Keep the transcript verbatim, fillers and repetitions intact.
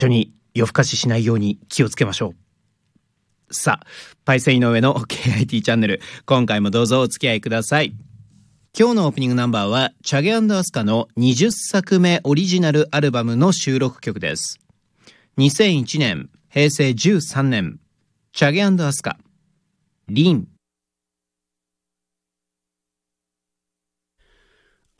緒に夜更かししないように気をつけましょう。さあ、パイセン井上の ケーアイティー チャンネル、今回もどうぞお付き合いください。今日のオープニングナンバーはチャゲ&アスカのにじゅっさくめオリジナルアルバムの収録曲です。にせんいちねん、へいせいじゅうさんねん、チャゲ&アスカ、リン。